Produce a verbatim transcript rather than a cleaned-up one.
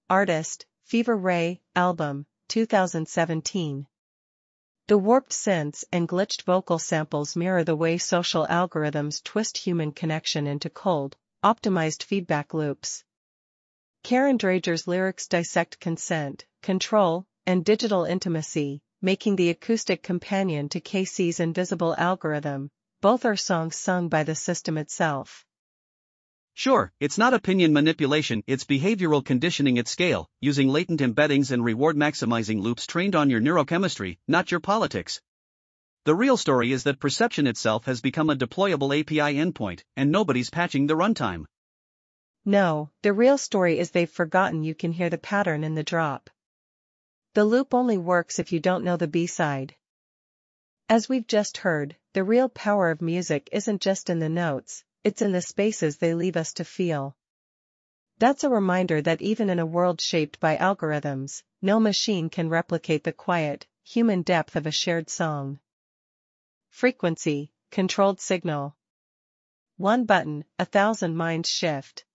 Artist, Fever Ray, Album, two thousand seventeen. The warped synths and glitched vocal samples mirror the way social algorithms twist human connection into cold, optimized feedback loops. Karen Drager's lyrics dissect consent, control, and digital intimacy, making the acoustic companion to K C's invisible algorithm. Both are songs sung by the system itself. Sure, it's not opinion manipulation, it's behavioral conditioning at scale, using latent embeddings and reward-maximizing loops trained on your neurochemistry, not your politics. The real story is that perception itself has become a deployable A P I endpoint, and nobody's patching the runtime. No, the real story is they've forgotten you can hear the pattern in the drop. The loop only works if you don't know the B-side. As we've just heard, the real power of music isn't just in the notes, it's in the spaces they leave us to feel. That's a reminder that even in a world shaped by algorithms, no machine can replicate the quiet, human depth of a shared song. Frequency, controlled signal. One button, a thousand minds shift.